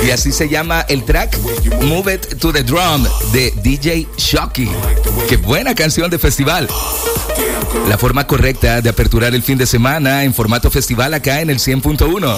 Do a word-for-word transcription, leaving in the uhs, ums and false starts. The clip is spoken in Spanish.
Y así se llama el track Move It to the Drum de D J Shocky. Qué buena canción de festival. La forma correcta de aperturar el fin de semana en formato festival acá en el cien punto uno.